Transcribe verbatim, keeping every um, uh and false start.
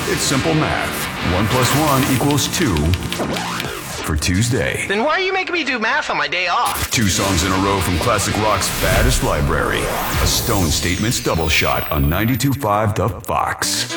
It's simple math. One plus one equals two for Tuesday. Then why are you making me do math on my day off? Two songs in a row from Classic Rock's Baddest Library. A Stone Statements double shot on ninety-two point five The Fox.